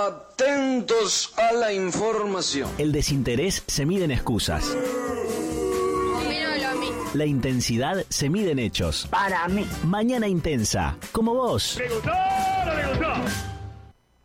Atentos a la información. El desinterés se mide en excusas. Dímelo a mí. La intensidad se mide en hechos. Para mí. Mañana intensa, como vos. ¿Le gustó o no le gustó?